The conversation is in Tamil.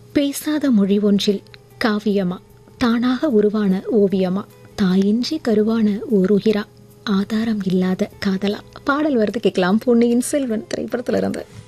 பேசாத மொழி ஒன்றில் காவியமா, தானாக உருவான ஓவியமா, தாயின்றி கருவான ஓருயிரா, ஆதாரம் இல்லாத காதலா. பாடல் வருது, கேட்கலாம். பொன்னியின் செல்வன் திரைப்படத்திலிருந்து.